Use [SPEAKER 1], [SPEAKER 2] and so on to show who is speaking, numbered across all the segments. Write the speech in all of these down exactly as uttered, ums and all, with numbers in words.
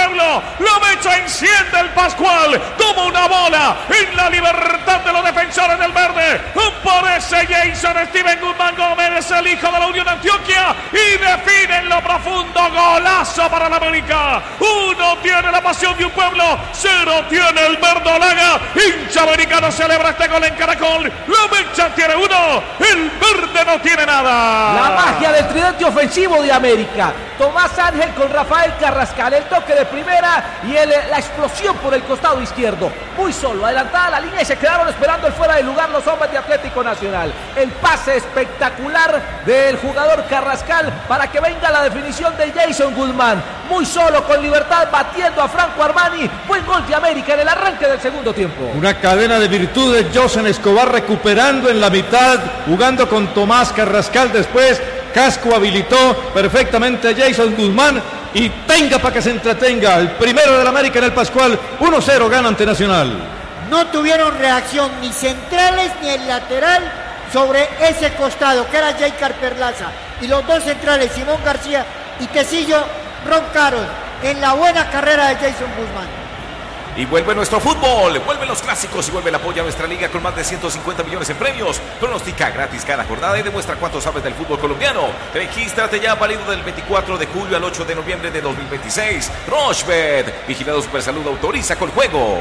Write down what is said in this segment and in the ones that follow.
[SPEAKER 1] pueblo. La mecha enciende el Pascual. Toma una bola en la libertad de los defensores del verde. Aparece Jason Steven Guzmán Gómez, el hijo de la Unión Antioquia, y define en lo profundo. Golazo para la América. Uno tiene la pasión de un pueblo, cero tiene el verdolaga. Hincha americano celebra este gol en Caracol. La mecha tiene uno, el verde no tiene nada.
[SPEAKER 2] La magia del tridente ofensivo de América. Tomás Ángel con Rafael Carrascal, el toque de primera y el, la explosión por el costado izquierdo. Muy solo, adelantada la línea y se quedaron esperando el fuera de lugar los hombres de Atlético Nacional. El pase espectacular del jugador Carrascal para que venga la definición de Jason Guzmán. Muy solo, con libertad, batiendo a Franco Armani. Buen gol de América en el arranque del segundo tiempo.
[SPEAKER 3] Una cadena de virtudes. Josen Escobar recuperando en la mitad, jugando con Tomás Carrascal después. Casco habilitó perfectamente a Jason Guzmán y tenga para que se entretenga. El primero del América en el Pascual. uno cero gana ante Nacional.
[SPEAKER 4] No tuvieron reacción ni centrales ni el lateral sobre ese costado que era Jaycar Perlaza, y los dos centrales, Simón García y Tecillo, roncaron en la buena carrera de Jason Guzmán.
[SPEAKER 5] Y vuelve nuestro fútbol, vuelven los clásicos y vuelve el apoyo a nuestra liga con más de ciento cincuenta millones en premios. Pronostica gratis cada jornada y demuestra cuánto sabes del fútbol colombiano. Regístrate ya, válido del veinticuatro de julio al ocho de noviembre de dos mil veintiséis. Rochebet, vigilado Supersalud, autoriza con juegos.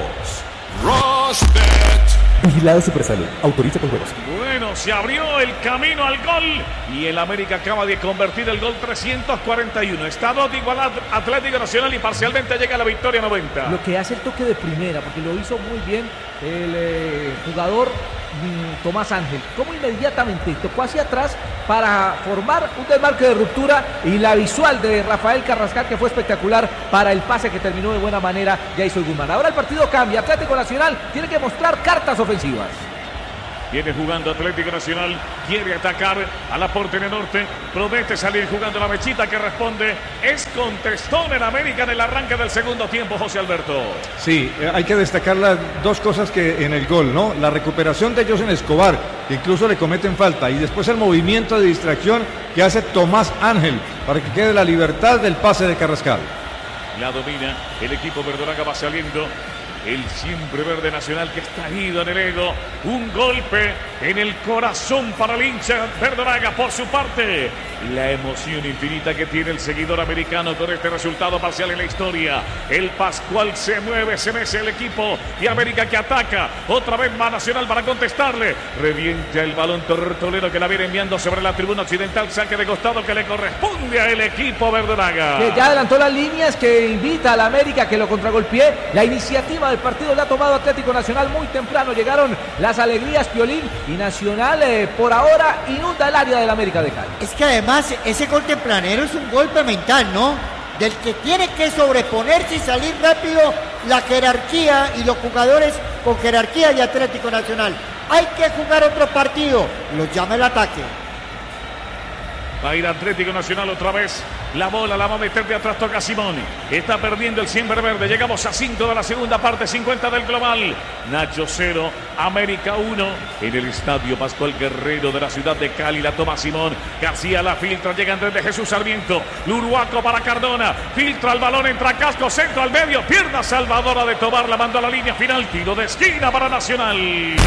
[SPEAKER 6] Rochebet.
[SPEAKER 7] Vigilado Supersalud, autoriza con juegos.
[SPEAKER 1] Bueno, se abrió el camino al gol y el América acaba de convertir el gol trescientos cuarenta y uno. Está dos de igualdad Atlético Nacional y parcialmente llega a la victoria noventa.
[SPEAKER 2] Lo que hace el toque de primera, porque lo hizo muy bien el eh, jugador mm, Tomás Ángel. Como inmediatamente tocó hacia atrás para formar un desmarque de ruptura, y la visual de Rafael Carrascal, que fue espectacular para el pase que terminó de buena manera Jason Guzmán. Ahora el partido cambia. Atlético Nacional tiene que mostrar cartas ofensivas.
[SPEAKER 1] Viene jugando Atlético Nacional, quiere atacar a la portería norte, promete salir jugando la mechita, que responde, es contestón en América en el arranque del segundo tiempo, José Alberto.
[SPEAKER 3] Sí, hay que destacar las dos cosas que en el gol, ¿no? La recuperación de Josen Escobar, que incluso le cometen falta, y después el movimiento de distracción que hace Tomás Ángel para que quede la libertad del pase de Carrascal.
[SPEAKER 1] La domina el equipo verdolaga, va saliendo el siempre verde Nacional, que está ido en el ego. Un golpe en el corazón para el hincha verdolaga. Por su parte, la emoción infinita que tiene el seguidor americano con este resultado parcial en la historia. El Pascual se mueve, se mece el equipo y América que ataca. Otra vez va Nacional para contestarle. Revienta el balón tortolero que la viene enviando sobre la tribuna occidental. Saque de costado que le corresponde al equipo verdolaga.
[SPEAKER 2] Que ya adelantó las líneas, que invita a la América que lo contragolpee. La iniciativa del partido la ha tomado Atlético Nacional muy temprano. Llegaron las alegrías, Piolín, y Nacional eh, por ahora inunda el área del América de Cali.
[SPEAKER 4] Es que además ese gol tempranero es un golpe mental, ¿no? Del que tiene que sobreponerse y salir rápido la jerarquía y los jugadores con jerarquía de Atlético Nacional. Hay que jugar otro partido, los llama el ataque.
[SPEAKER 1] Va a ir Atlético Nacional otra vez. La bola la va a meter de atrás, toca Simón. Está perdiendo el siempre verde. Llegamos a cinco de la segunda parte, cincuenta del global. Nacho cero, América uno. En el estadio Pascual Guerrero de la ciudad de Cali. La toma Simón. García la filtra. Llega Andrés de Jesús Sarmiento. Luruaco para Cardona. Filtra el balón, entra Casco. Centro al medio. Pierna salvadora de Tobar. La mandó a la línea final. Tiro de esquina para Nacional.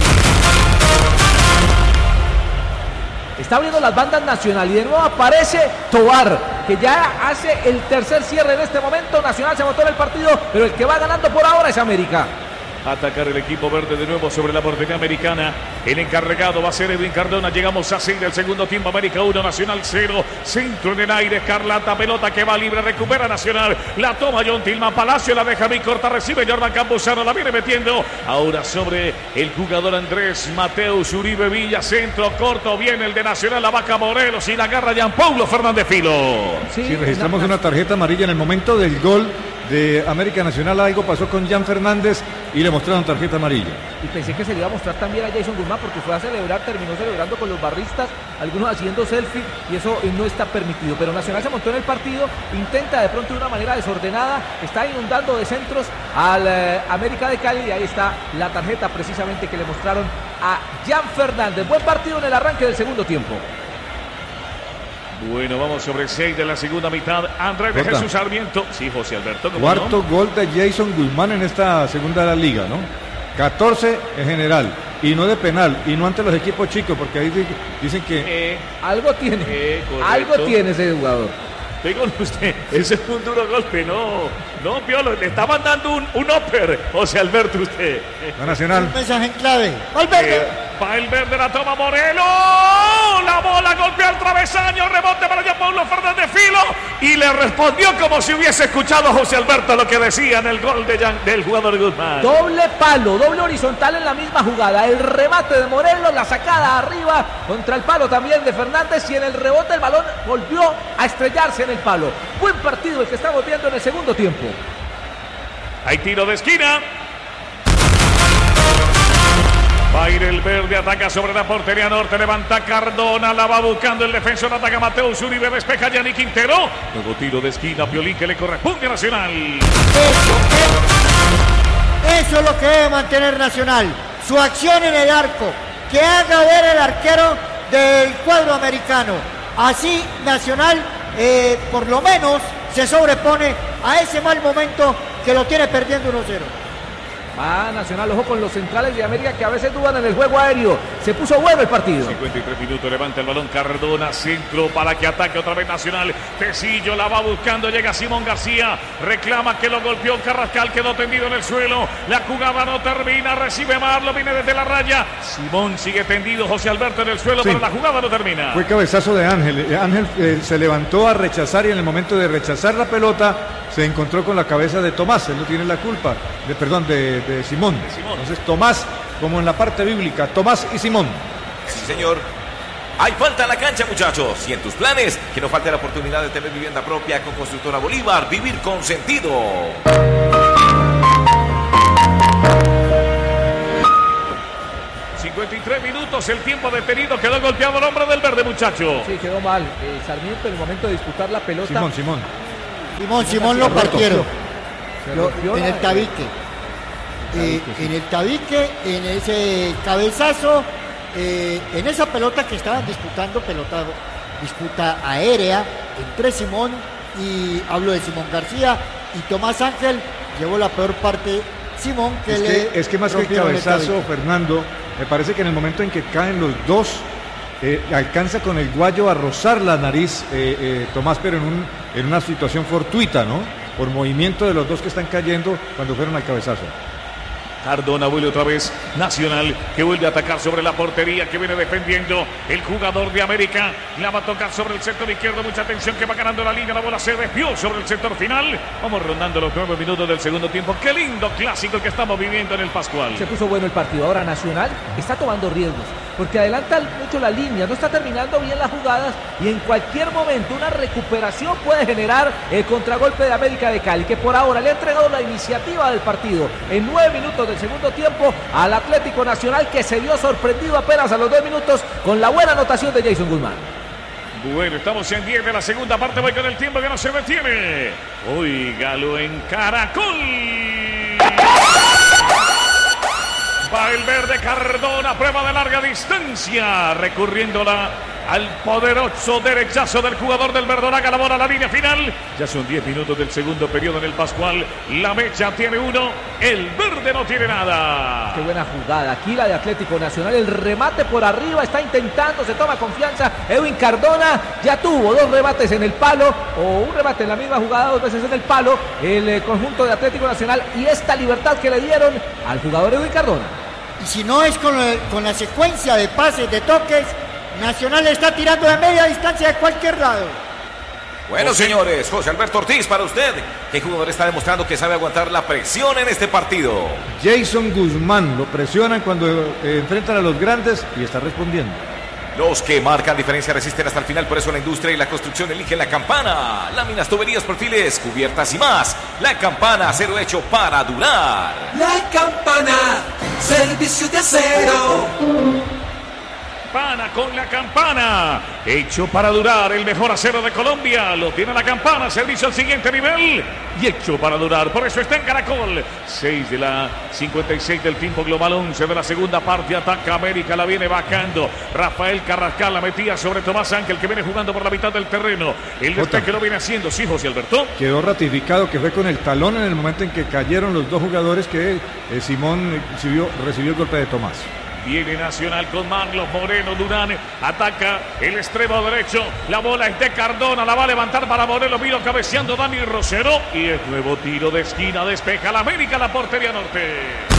[SPEAKER 2] Está abriendo las bandas Nacional y de nuevo aparece Tobar, que ya hace el tercer cierre en este momento. Nacional se botó en el partido, pero el que va ganando por ahora es América.
[SPEAKER 1] Atacar el equipo verde de nuevo sobre la portería americana. El encargado va a ser Edwin Cardona. Llegamos a seis del segundo tiempo. América uno, Nacional cero. Centro en el aire. Escarlata, pelota que va libre. Recupera Nacional. La toma John Tilman. Palacio la deja bien corta. Recibe Jordan Campuzano. La viene metiendo. Ahora sobre el jugador Andrés Mateus Uribe Villa. Centro corto. Viene el de Nacional. La vaca Morelos. Y la agarra Jean Paulo Fernández Filo.
[SPEAKER 3] Sí, sí, registramos una tarjeta amarilla en el momento del gol de América Nacional. Algo pasó con Jan Fernández y le mostraron tarjeta amarilla.
[SPEAKER 2] Y pensé que se le iba a mostrar también a Jason Guzmán, porque fue a celebrar, terminó celebrando con los barristas, algunos haciendo selfie, y eso no está permitido. Pero Nacional se montó en el partido, intenta de pronto de una manera desordenada, está inundando de centros al eh, América de Cali, y ahí está la tarjeta precisamente que le mostraron a Jan Fernández. Buen partido en el arranque del segundo tiempo.
[SPEAKER 1] Bueno, vamos sobre seis de la segunda mitad. Andrés de
[SPEAKER 3] Corta.
[SPEAKER 1] Jesús Sarmiento. Sí, José Alberto. ¿cómo
[SPEAKER 3] Cuarto
[SPEAKER 1] no?
[SPEAKER 3] gol de Jason Guzmán en esta segunda de la liga, ¿no? catorce en general. Y no de penal. Y no ante los equipos chicos, porque ahí di- dicen que...
[SPEAKER 1] Eh,
[SPEAKER 2] Algo tiene.
[SPEAKER 1] Eh, correcto.
[SPEAKER 2] Algo tiene ese jugador.
[SPEAKER 1] estoy con usted. Ese es un duro golpe. No, no, Piolo. Le está mandando un, un upper. José Alberto, usted.
[SPEAKER 3] La Nacional.
[SPEAKER 4] Un mensaje en clave. Valverde.
[SPEAKER 1] Eh, va el verde, la toma Morelos. La bola golpea el travesaño. Rebote para allá Paulo Fernández Filo. Y le respondió como si hubiese escuchado a José Alberto lo que decía en el gol de Jan- del jugador Guzmán.
[SPEAKER 2] Doble palo, doble horizontal en la misma jugada. El remate de Morelos, la sacada arriba contra el palo también de Fernández y en el rebote el balón volvió a estrellarse en el palo. Buen partido el que estamos viendo en el segundo tiempo.
[SPEAKER 1] Hay tiro de esquina. Va a ir el verde, ataca sobre la portería norte, levanta Cardona, la va buscando el defensor, ataca Mateo Uribe, despeja Yanni Quintero. Nuevo tiro de esquina, Piolín que le corresponde a Nacional.
[SPEAKER 4] Eso, es- eso es lo que debe mantener Nacional. Su acción en el arco. Que haga ver el arquero del cuadro americano. Así Nacional, eh, por lo menos, se sobrepone a ese mal momento que lo tiene perdiendo uno cero.
[SPEAKER 2] Va Nacional, ojo con los centrales de América que a veces dudan en el juego aéreo. Se puso bueno el partido.
[SPEAKER 1] cincuenta y tres minutos, levanta el balón Cardona, centro para que ataque otra vez Nacional. Tecillo la va buscando, llega Simón García, reclama que lo golpeó Carrascal, quedó tendido en el suelo. La jugada no termina, recibe Marlo, viene desde la raya. Simón sigue tendido, José Alberto en el suelo,
[SPEAKER 3] Sí.
[SPEAKER 1] pero la jugada no termina.
[SPEAKER 3] Fue cabezazo de Ángel. Eh, Ángel eh, se levantó a rechazar y en el momento de rechazar la pelota se encontró con la cabeza de Tomás. Él no tiene la culpa. De, perdón, de, de Simón.
[SPEAKER 1] Simón.
[SPEAKER 3] Entonces Tomás, como en la parte bíblica, Tomás y Simón.
[SPEAKER 5] Sí, señor. Hay falta en la cancha, muchachos. Y en tus planes, que no falte la oportunidad de tener vivienda propia con Constructora Bolívar. Vivir con sentido.
[SPEAKER 1] cincuenta y tres minutos, el tiempo detenido, quedó golpeado el hombre del verde, muchacho.
[SPEAKER 2] Sí, quedó mal. Eh, Sarmiento en el momento de disputar la pelota.
[SPEAKER 3] Simón, Simón.
[SPEAKER 4] Simón, Simón lo partieron.
[SPEAKER 2] Se
[SPEAKER 4] Lo-
[SPEAKER 2] rompió
[SPEAKER 4] en
[SPEAKER 2] la-
[SPEAKER 4] el tabique. Eh, en el tabique, en ese cabezazo, eh, en esa pelota que estaban disputando, pelota, disputa aérea entre Simón y hablo de Simón García y Tomás Ángel, llevó la peor parte Simón que
[SPEAKER 3] Es
[SPEAKER 4] le
[SPEAKER 3] que, es que más que el
[SPEAKER 4] rompieron el
[SPEAKER 3] cabezazo,
[SPEAKER 4] tabique.
[SPEAKER 3] Fernando, me parece que en el momento en que caen los dos, eh, alcanza con el guayo a rozar la nariz eh, eh, Tomás, pero en, un, en una situación fortuita, ¿no? Por movimiento de los dos que están cayendo cuando fueron al cabezazo.
[SPEAKER 1] Cardona vuelve otra vez, Nacional, que vuelve a atacar sobre la portería, que viene defendiendo el jugador de América, la va a tocar sobre el sector izquierdo, mucha atención que va ganando la línea, la bola se desvió sobre el sector final, vamos rondando los nueve minutos del segundo tiempo, qué lindo clásico que estamos viviendo en el Pascual.
[SPEAKER 2] Se puso bueno el partido. Ahora Nacional está tomando riesgos porque adelanta mucho la línea, no está terminando bien las jugadas y en cualquier momento una recuperación puede generar el contragolpe de América de Cali, que por ahora le ha entregado la iniciativa del partido en nueve minutos del segundo tiempo al Atlético Nacional, que se vio sorprendido apenas a los dos minutos con la buena anotación de Jason Guzmán.
[SPEAKER 1] Bueno, estamos en diez de la segunda parte, voy con el tiempo que no se detiene. Óigalo en Caracol. Va el verde Cardona, prueba de larga distancia, recurriéndola al poderoso derechazo del jugador del Verdonaga, la bola a la línea final. Ya son diez minutos del segundo periodo en el Pascual. La Mecha tiene uno, el verde no tiene nada.
[SPEAKER 2] Qué buena jugada. Aquí la de Atlético Nacional. El remate por arriba. Está intentando. Se toma confianza. Edwin Cardona ya tuvo dos remates en el palo. O un remate en la misma jugada. Dos veces en el palo. El eh, conjunto de Atlético Nacional. Y esta libertad que le dieron al jugador Edwin Cardona.
[SPEAKER 4] Y si no es con, el- con la secuencia de pases, de toques, Nacional está tirando de media distancia de cualquier lado.
[SPEAKER 5] Bueno, señores, José Alberto Ortiz, para usted, ¿qué jugador está demostrando que sabe aguantar la presión en este partido?
[SPEAKER 3] Jason Guzmán, lo presionan cuando eh, enfrentan a los grandes y está respondiendo.
[SPEAKER 5] Los que marcan diferencia resisten hasta el final, por eso la industria y la construcción eligen la Campana. Láminas, tuberías, perfiles, cubiertas y más. La Campana, acero hecho para durar.
[SPEAKER 6] La Campana, servicio de acero.
[SPEAKER 1] campana con la campana. Hecho para durar, el mejor acero de Colombia. Lo tiene la campana, servicio al siguiente nivel. Y hecho para durar, por eso está en Caracol. seis de la cincuenta y seis del tiempo global, once de la segunda parte. Ataca América, la viene bajando. Rafael Carrascal la metía sobre Tomás Ángel, que viene jugando por la mitad del terreno. El despeje lo viene haciendo, sí, José Alberto.
[SPEAKER 3] Quedó ratificado que fue con el talón en el momento en que cayeron los dos jugadores que eh, Simón recibió, recibió el golpe de Tomás.
[SPEAKER 1] Viene Nacional con Marlos Moreno. Durán ataca el extremo derecho. La bola es de Cardona. La va a levantar para Moreno. Vino cabeceando Dani Rosero. Y es nuevo tiro de esquina. Despeja la América, la portería norte.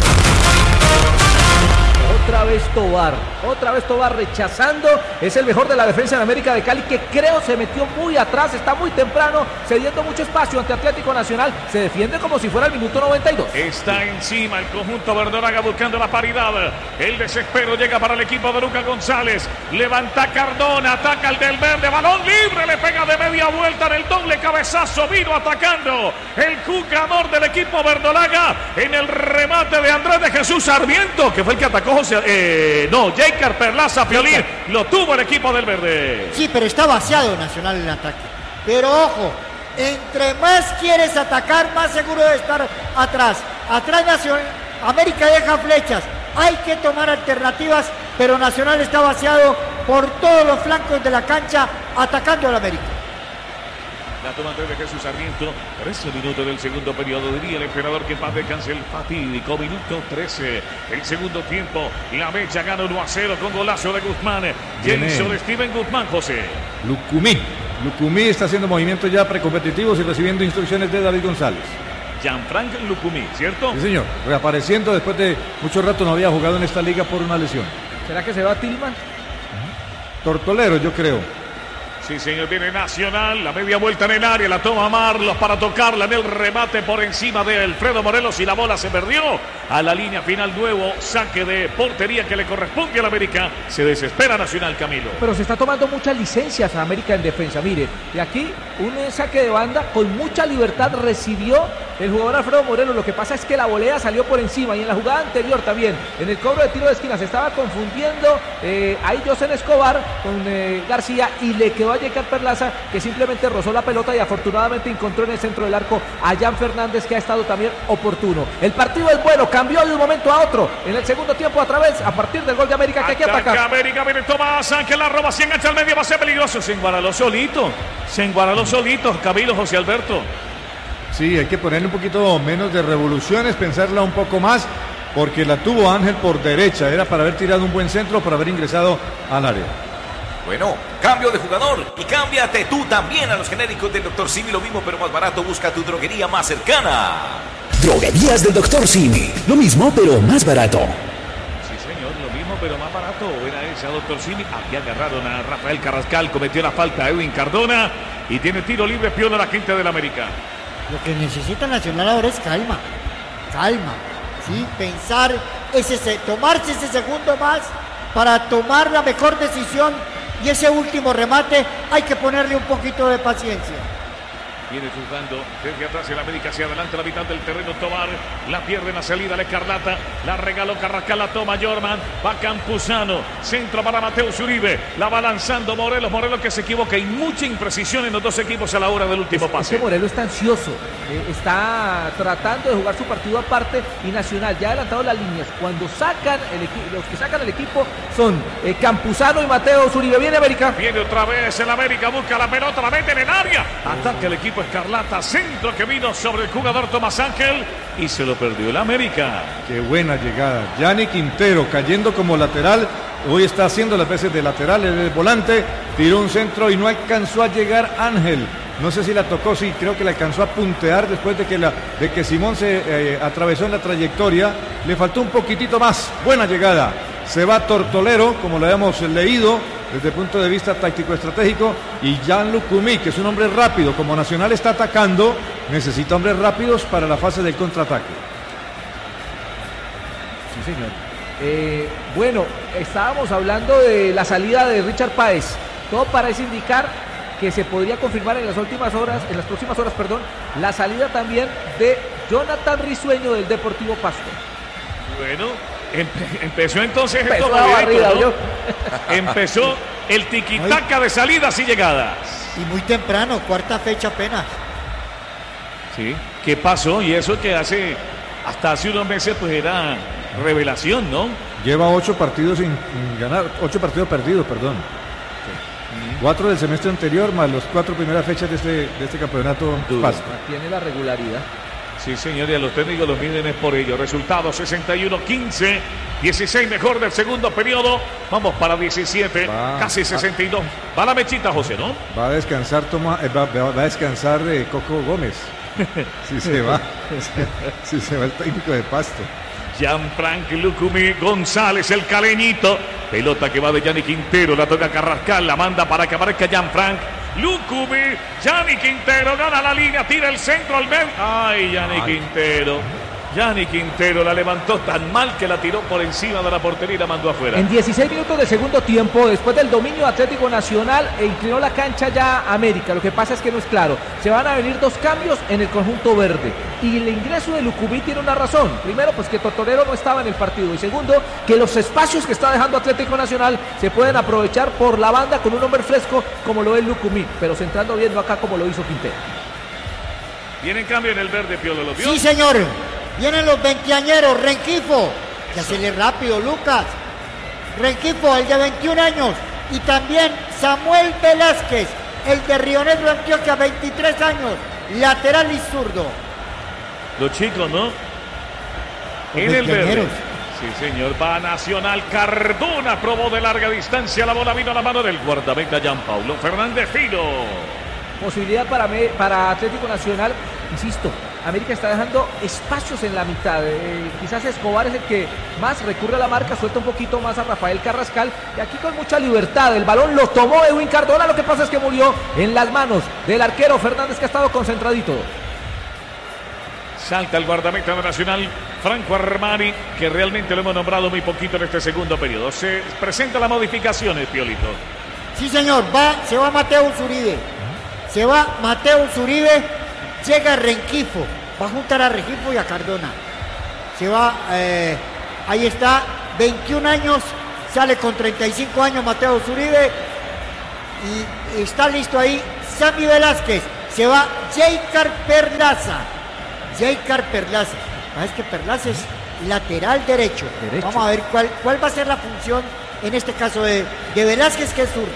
[SPEAKER 2] Otra vez Tobar, otra vez Tobar rechazando, es el mejor de la defensa de América de Cali, que creo se metió muy atrás, está muy temprano, cediendo mucho espacio ante Atlético Nacional, se defiende como si fuera el minuto noventa y dos.
[SPEAKER 1] Está encima el conjunto verdolaga buscando la paridad, el desespero llega para el equipo de Lucas González, levanta Cardona, ataca el del verde, balón libre, le pega de media vuelta en el doble cabezazo, vino atacando el jugador del equipo verdolaga en el remate de Andrés de Jesús Sarmiento, que fue el que atacó José. Eh, no, Jaker Perlaza Piolín, lo tuvo el equipo del verde.
[SPEAKER 4] Sí, pero está vaciado Nacional en el ataque. Pero ojo, entre más quieres atacar, más seguro de estar atrás. Atrás Nacional, América deja flechas. Hay que tomar alternativas, pero Nacional está vaciado por todos los flancos de la cancha, atacando al América.
[SPEAKER 1] La toma de Jesús Sarmiento, trece minutos del segundo periodo, diría el emperador que en paz descanse el fatídico minuto trece. El segundo tiempo, la mecha gana uno a cero con golazo de Guzmán. Jason Steven Guzmán, José.
[SPEAKER 3] Lucumí. Lucumí está haciendo movimientos ya precompetitivos y recibiendo instrucciones de David González.
[SPEAKER 1] Jean-Frank Lucumí, ¿cierto?
[SPEAKER 3] Sí, señor. Reapareciendo después de mucho rato, no había jugado en esta liga por una lesión.
[SPEAKER 2] ¿Será que se va Tillman?
[SPEAKER 3] Tortolero, yo creo.
[SPEAKER 1] Sí, señor, viene Nacional, la media vuelta en el área, la toma Marlos para tocarla en el remate por encima de Alfredo Morelos y la bola se perdió a la línea final. Nuevo saque de portería que le corresponde al América. Se desespera Nacional, Camilo.
[SPEAKER 2] Pero se está tomando muchas licencias a América en defensa. Mire, de aquí un saque de banda con mucha libertad recibió el jugador Alfredo Morelos. Lo que pasa es que la volea salió por encima y en la jugada anterior también, en el cobro de tiro de esquina, se estaba confundiendo eh, ahí José Escobar con eh, García y le quedó a Jaker Perlaza, que simplemente rozó la pelota y afortunadamente encontró en el centro del arco a Jan Fernández, que ha estado también oportuno. El partido es bueno, cambió de un momento a otro en el segundo tiempo a través, a partir del gol de América, que hay que atacar.
[SPEAKER 1] América, viene Tomás Ángel, la roba, se engancha al medio, va a ser peligroso. Se enguaraló solito, se enguaraló solito, Camilo, José Alberto.
[SPEAKER 3] Sí, hay que ponerle un poquito menos de revoluciones, pensarla un poco más, porque la tuvo Ángel por derecha, era para haber tirado un buen centro, para haber ingresado al área.
[SPEAKER 5] Bueno, cambio de jugador y cámbiate tú también a los genéricos del doctor Simi, lo mismo pero más barato. Busca tu droguería más cercana.
[SPEAKER 6] Droguerías del doctor Simi, lo mismo pero más barato.
[SPEAKER 1] Sí, señor, lo mismo pero más barato. Era ese doctor Simi. Aquí agarraron a Rafael Carrascal, cometió la falta a Edwin Cardona y tiene tiro libre, piola la gente del América.
[SPEAKER 4] Lo que necesita Nacional ahora es calma, calma, sí, pensar, ese, tomarse ese segundo más para tomar la mejor decisión. Y ese último remate hay que ponerle un poquito de paciencia.
[SPEAKER 1] Viene jugando desde atrás el América hacia adelante, la mitad del terreno. Tobar la pierde en la salida, la Escarlata, la regaló Carrascal, la toma Jorman, va Campuzano, centro para Mateus Uribe, la va lanzando Morelos, Morelos que se equivoca, y mucha imprecisión en los dos equipos a la hora del último
[SPEAKER 2] es,
[SPEAKER 1] pase.
[SPEAKER 2] Ese Morelos está ansioso, eh, está tratando de jugar su partido aparte, y Nacional ya ha adelantado las líneas. Cuando sacan el equipo, los que sacan el equipo son eh, Campuzano y Mateus Uribe. Viene América.
[SPEAKER 1] Viene otra vez el América, busca la pelota, la mete en el área, ataca el equipo Escarlata, centro que vino sobre el jugador Tomás Ángel y se lo perdió el América.
[SPEAKER 3] Qué buena llegada. Yanni Quintero cayendo como lateral, hoy está haciendo las veces de lateral en el volante, tiró un centro y no alcanzó a llegar Ángel. No sé si la tocó, sí, creo que la alcanzó a puntear después de que, la, de que Simón se eh, atravesó en la trayectoria. Le faltó un poquitito más. Buena llegada. Se va Tortolero, como lo habíamos leído, desde el punto de vista táctico-estratégico, y Jan Lucumí, que es un hombre rápido. Como Nacional está atacando, necesita hombres rápidos para la fase del contraataque.
[SPEAKER 2] Sí, señor. Eh, bueno, estábamos hablando de la salida de Richard Páez. Todo parece indicar que se podría confirmar en las últimas horas, en las próximas horas, perdón, la salida también de Jonathan Risueño del Deportivo Pasto.
[SPEAKER 1] Bueno, Empe- empezó entonces
[SPEAKER 2] Empezó
[SPEAKER 1] esto
[SPEAKER 2] la
[SPEAKER 1] movidito,
[SPEAKER 2] barrida,
[SPEAKER 1] ¿no?
[SPEAKER 2] yo.
[SPEAKER 1] Empezó el tiquitaca de salidas y llegadas.
[SPEAKER 4] Y muy temprano, cuarta fecha apenas.
[SPEAKER 1] Sí. ¿Qué pasó? Y eso que hace, hasta hace unos meses, pues era revelación, ¿no?
[SPEAKER 3] Lleva ocho partidos sin sin ganar, ocho partidos perdidos, perdón. Cuatro del semestre anterior, más las cuatro primeras fechas de este, de este campeonato Pasto.
[SPEAKER 2] Tiene la regularidad.
[SPEAKER 1] Sí, señor, y a los técnicos los miden es por ello. Resultado sesenta y uno quince, dieciséis mejor del segundo periodo. Vamos para diecisiete,
[SPEAKER 3] Va.
[SPEAKER 1] casi sesenta y dos. Va la mechita, José, ¿no?
[SPEAKER 3] Va a descansar Toma, eh, va, va- va a descansar eh, Coco Gómez. Si se va, si se va el técnico de Pasto.
[SPEAKER 1] Gianfranco Lucumí González, el caleñito. Pelota que va de Yanni Quintero, la toca Carrascal, la manda para que aparezca Gianfranco Lucumí. Yanni Quintero gana la línea, tira el centro al medio. Ay, Yanni Quintero. Yanni Quintero la levantó tan mal que la tiró por encima de la portería y la mandó afuera.
[SPEAKER 2] En dieciséis minutos de segundo tiempo, después del dominio Atlético Nacional, e inclinó la cancha ya América. Lo que pasa es que no es claro. Se van a venir dos cambios en el conjunto verde. Y el ingreso de Lucumí tiene una razón. Primero, pues que Tortorero no estaba en el partido. Y segundo, que los espacios que está dejando Atlético Nacional se pueden aprovechar por la banda con un hombre fresco como lo es Lucumí. Pero centrando bien, no acá como lo hizo Quintero.
[SPEAKER 1] Viene en cambio en el verde, Piolo, ¿lo vio?
[SPEAKER 4] Sí, señor. Vienen los veinteañeros, Renquifo. Ya se le rápido, Lucas. Renquifo, el de veintiún años. Y también Samuel Velázquez, el de Río Negro, Antioquia, veintitrés años. Lateral y zurdo.
[SPEAKER 1] Los chicos, ¿no?
[SPEAKER 4] Los
[SPEAKER 1] En el verde.
[SPEAKER 4] veinteañeros.
[SPEAKER 1] Sí, señor. Va Nacional. Cardona probó de larga distancia. La bola vino a la mano del guardameta Gianpaulo Fernández Fino.
[SPEAKER 2] Posibilidad para, me- para Atlético Nacional, insisto, América está dejando espacios en la mitad. Eh, quizás Escobar es el que más recurre a la marca, suelta un poquito más a Rafael Carrascal y aquí con mucha libertad. El balón lo tomó Edwin Cardona, lo que pasa es que murió en las manos del arquero Fernández, que ha estado concentradito.
[SPEAKER 1] Salta el guardameta de Nacional, Franco Armani, que realmente lo hemos nombrado muy poquito en este segundo periodo. Se presenta la modificación, el Piolito.
[SPEAKER 4] Sí, señor. Va, se va Mateo Zuribe. Se va Mateo Zuribe. Llega Renquifo. Va a juntar a Renquifo y a Cardona. Se va, eh, ahí está, veintiún años. Sale con treinta y cinco años Mateo Zuribe. Y está listo ahí Sammy Velázquez. Se va Jaycar Perlaza. Jaycar Perlaza. Es que Perlaza es lateral derecho.
[SPEAKER 2] Derecho.
[SPEAKER 4] Vamos a ver cuál, cuál va a ser la función en este caso de, de Velázquez, que es zurdo.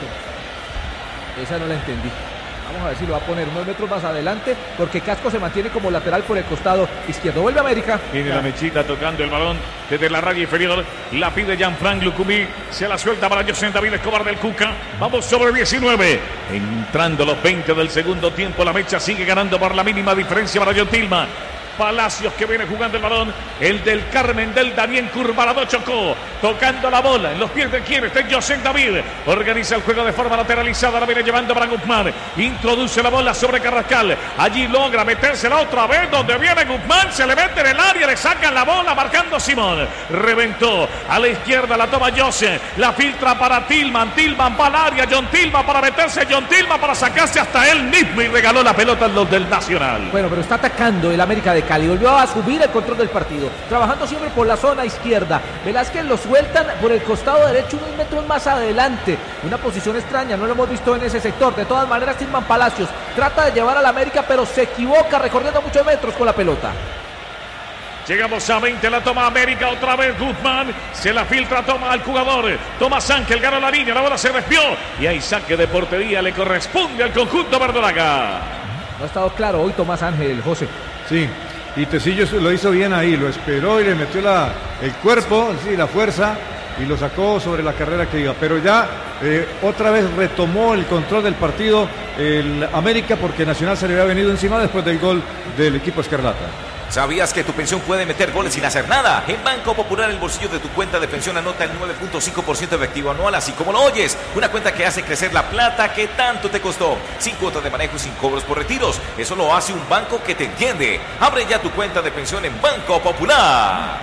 [SPEAKER 2] Esa no la entendí. Vamos a ver si lo va a poner unos metros más adelante, porque Casco se mantiene como lateral por el costado izquierdo. Vuelve América.
[SPEAKER 1] Tiene la mechita tocando el balón desde la raya inferior. La pide Gianfranco Lucumí. Se la suelta para José David Escobar del Cuca. Vamos sobre diecinueve. Entrando los veinte del segundo tiempo. La mecha sigue ganando por la mínima diferencia para John Tilma. Palacios, que viene jugando el balón, el del Carmen del Daniel Curvarado Chocó, tocando la bola en los pies de quien está José David, organiza el juego de forma lateralizada, la viene llevando para Guzmán, introduce la bola sobre Carrascal, allí logra metérsela otra vez, donde viene Guzmán, se le mete en el área, le sacan la bola, marcando Simón, reventó, a la izquierda la toma José, la filtra para Tillman, Tillman para el área, John Tillman para meterse, John Tillman para sacarse hasta él mismo y regaló la pelota a los del Nacional.
[SPEAKER 2] Bueno, pero está atacando el América de Cali, volvió a subir el control del partido, trabajando siempre por la zona izquierda. Velázquez lo sueltan por el costado derecho unos metros más adelante, una posición extraña, no lo hemos visto en ese sector. De todas maneras, Tilman Palacios trata de llevar al América, pero se equivoca recorriendo muchos metros con la pelota.
[SPEAKER 1] Llegamos a veinte, la toma América, otra vez Guzmán, se la filtra, toma al jugador, Tomás Ángel, ganó la línea, la bola se desvió y hay saque de portería, le corresponde al conjunto verdolaga.
[SPEAKER 2] No ha estado claro hoy Tomás Ángel, José.
[SPEAKER 3] Sí, y Tecillo lo hizo bien ahí, lo esperó y le metió la, el cuerpo, sí, la fuerza, y lo sacó sobre la carrera que iba. Pero ya eh, otra vez retomó el control del partido el América, porque Nacional se le había venido encima después del gol del equipo Escarlata.
[SPEAKER 5] ¿Sabías que tu pensión puede meter goles sin hacer nada? En Banco Popular, el bolsillo de tu cuenta de pensión anota el nueve punto cinco por ciento efectivo anual, así como lo oyes. Una cuenta que hace crecer la plata que tanto te costó. Sin cuotas de manejo y sin cobros por retiros. Eso lo hace un banco que te entiende. Abre ya tu cuenta de pensión en Banco Popular.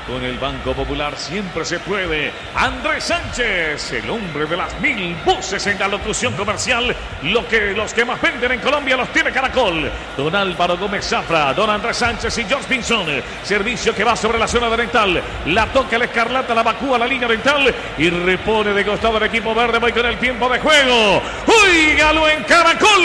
[SPEAKER 1] Con el Banco Popular siempre se puede. Andrés Sánchez, el hombre de las mil voces en la locución comercial. Lo que los que más venden en Colombia los tiene Caracol. Don Álvaro Gómez Zafra, don Andrés Sánchez y George Pinzón. Servicio que va sobre la zona dental. La toca el Escarlata, la vacúa la línea dental y repone de costado el equipo verde. Voy con el tiempo de juego. ¡Óigalo en Caracol!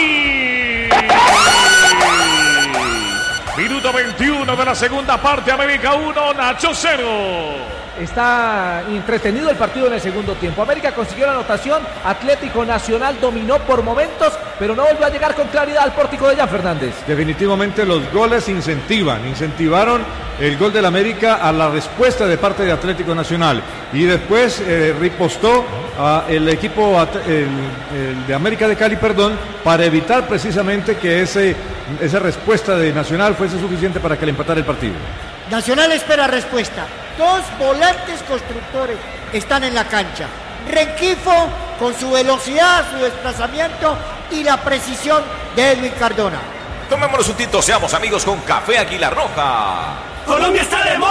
[SPEAKER 1] Minuto veintiuno de la segunda parte, América uno, Nacho cero.
[SPEAKER 2] Está entretenido el partido en el segundo tiempo. América consiguió la anotación, Atlético Nacional dominó por momentos, pero no volvió a llegar con claridad al pórtico de Jan Fernández.
[SPEAKER 3] Definitivamente los goles incentivan, incentivaron el gol del América a la respuesta de parte de Atlético Nacional. Y después eh, ripostó a el equipo el, el de América de Cali, perdón, para evitar precisamente que ese, esa respuesta de Nacional fuese suficiente para que le empatara el partido.
[SPEAKER 4] Nacional espera respuesta. Dos volantes constructores están en la cancha. Renquifo con su velocidad, su desplazamiento y la precisión de Edwin Cardona.
[SPEAKER 5] Tomémonos un tinto, seamos amigos con Café Águila Roja.
[SPEAKER 8] Colombia está de moda.